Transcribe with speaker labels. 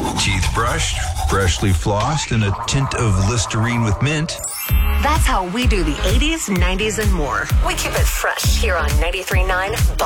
Speaker 1: Teeth brushed, freshly flossed, and a tint of Listerine with mint.
Speaker 2: That's how we do the 80s, 90s, and more. We keep it fresh here on 93.9